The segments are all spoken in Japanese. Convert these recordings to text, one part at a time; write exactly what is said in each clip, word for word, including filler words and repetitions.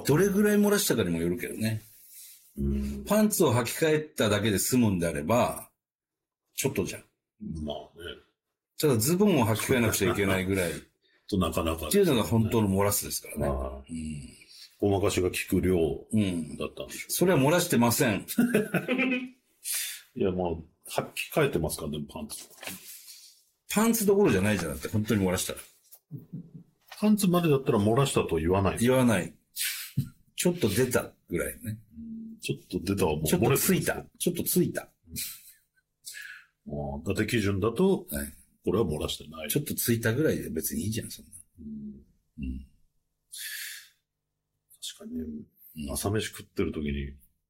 どれぐらい漏らしたかにもよるけどね。うん、パンツを履き替えただけで済むんであれば、ちょっとじゃん。 まあね。 ただズボンを履き替えなくちゃいけないぐらい。 となかなか、ね。 っていうのが本当の漏らすですからね。 あうん、ごまかしが効く量だったんでしょう、ね、 うん。それは漏らしてません。 いや、もう、履き替えてますからね、パンツ。 パンツどころじゃないじゃなくて、本当に漏らしたら。 パンツまでだったら漏らしたと言わない。 言わない。ちょっと出たぐらいね。 ちょっと出たはもう漏れてる。 ちょっとついた。ちょっとついた。 伊達基準だと、はい、これは漏らしてない。 ちょっとついたぐらいで別にいいじゃん、そんな。うんうん、 確かにね、朝飯食ってる時に。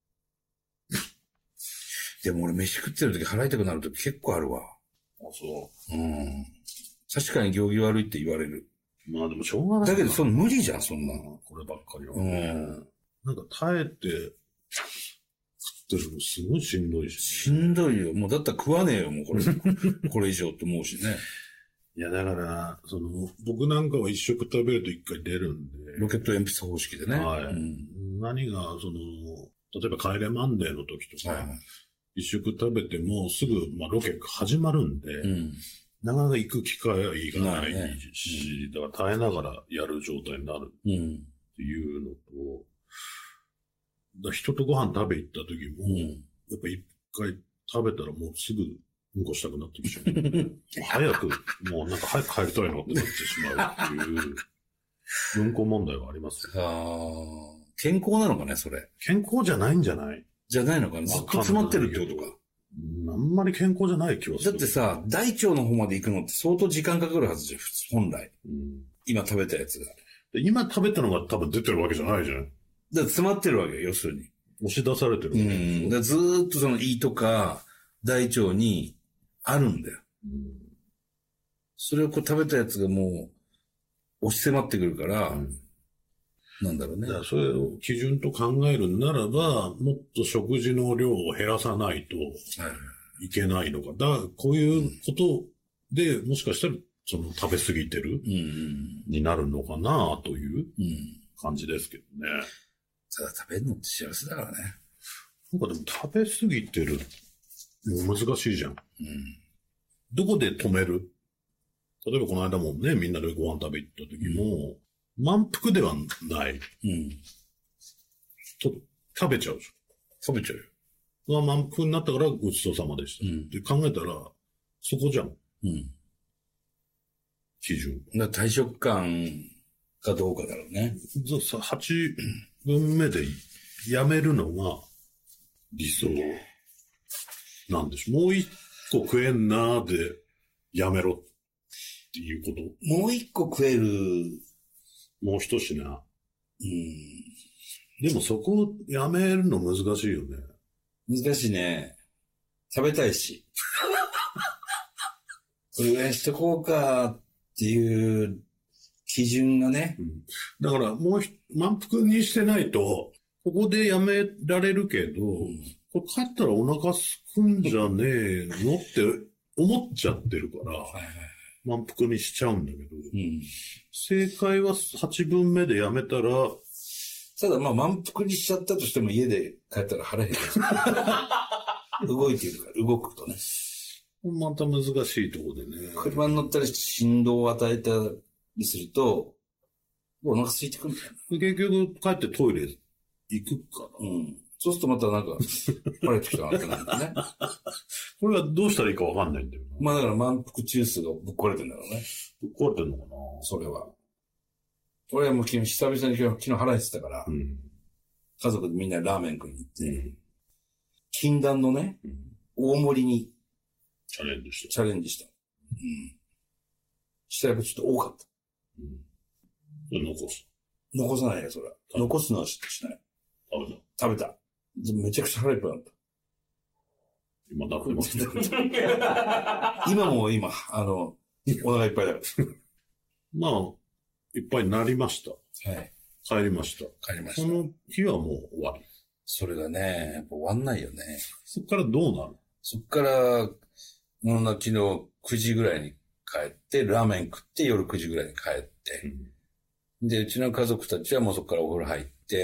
でも俺飯食ってる時払いたくなる時結構あるわ。あ、 そう。 うん。確かに行儀悪いって言われる。 まあでもしょうがない。 だけどその無理じゃん、そんな。 こればっかりは、ね。うん。なんか耐えて、食ってるのすごいしんどいし、ね。 しんどいよ。もうだったら食わねえよ、もうこれ。これ以上って思うしね。 いや、だから、その、僕なんかは一食食べると一回出るんで。 ロケット鉛筆方式でね。 はい。うん、何が、その、例えば帰れマンデーの時とか、はい、一食食べてもすぐ、まあ、ロケ始まるんで、うん、なかなか行く機会がないし、ね、だから耐えながらやる状態になるっていうのと、だ人とご飯食べ行った時も、うん、やっぱ一回食べたらもうすぐうんこしたくなってきちゃう、ね。早く、もうなんか早く帰りたいなってなってしまうっていう、うんこ問題はありますよ、ね。 ああ、健康なのかね、それ。 健康じゃないんじゃないじゃないのかね。ずっと詰まってるってことか。 あんまり健康じゃない気はする。 だってさ、大腸の方まで行くのって相当時間かかるはずじゃん、本来。うん、今食べたやつが。 今食べたのが多分出てるわけじゃないじゃん。 だから詰まってるわけよ、要するに。 押し出されてるわけ。 うん。だからずーっとその胃とか大腸にあるんだよ。うん、それをこう食べたやつがもう押し迫ってくるから、うん、なんだろうね。 だからそれを基準と考えるならば、もっと食事の量を減らさないといけないのか。だからこういうことで、もしかしたらその食べ過ぎてるになるのかなという感じですけどね。 ただ食べるのって幸せだからね。 なんかでも食べ過ぎてる難しいじゃん。うん、どこで止める？例えばこの間もね、みんなでご飯食べ行った時も、うん満腹ではない。うん。と食べちゃうでしょ。 食べちゃうよ。満腹になったからごちそうさまでした。うん。って考えたら、そこじゃん。うん。基準。 だ大食感かどうかだろうね。 はちぶんめでやめるのが理想なんでしょ。もう一個食えんなーでやめろっていうこと。 もう一個食えるもう一品。うん。でもそこをやめるの難しいよね。 難しいね。食べたいし。これぐらいしとこうかっていう基準がね。 うん、だからもう満腹にしてないと、ここでやめられるけど、うん、これ帰ったらお腹すくんじゃねえのって思っちゃってるから。はいはい、満腹にしちゃうんだけど、うん、正解ははちぶんめでやめたら、 ただまあ満腹にしちゃったとしても家で帰ったら腹減る。動いてるから、動くとね。 また難しいところでね。 車に乗ったりして振動を与えたりすると、お腹空いてくるんだよね。 結局帰ってトイレ行くかな。 うん。そうするとまたなんか、腹減ってきたなってなるんだね。 これはどうしたらいいかわかんないんだよな。 まあだから満腹中枢がぶっ壊れてんだろうね。 ぶっ壊れてんのかなそれは。俺はもう昨日、久々に昨日腹減ってたから、うん、家族でみんなラーメン食いに行って、うん、禁断のね、うん、大盛りにチャレンジした。 チャレンジした。うん。したらやっぱちょっと多かった。うん。 残す。 残さないよ、それは。残すのはしない。 食べた。 食べた。めちゃくちゃ腹いっぱいだった。 今食べてますね。 今も今、あの、お腹いっぱいだから。 まあ、いっぱいになりました。 はい。 帰りました。 帰りました。 その日はもう終わり。 それがね、やっぱ終わんないよね。 そっからどうなる？ そっから、もうな、昨日くじぐらいに帰って、ラーメン食って夜くじぐらいに帰って、うん、で、うちの家族たちはもうそっからお風呂入っ